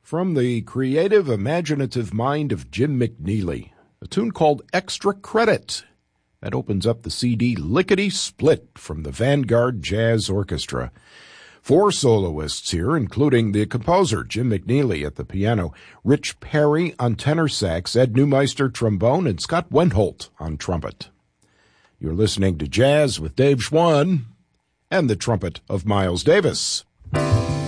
From the creative, imaginative mind of Jim McNeely, a tune called Extra Credit. That opens up the CD Lickety Split from the Vanguard Jazz Orchestra. 4 soloists here, including the composer, Jim McNeely, at the piano, Rich Perry on tenor sax, Ed Neumeister trombone, and Scott Wendholt on trumpet. You're listening to Jazz with Dave Schwann and the trumpet of Miles Davis.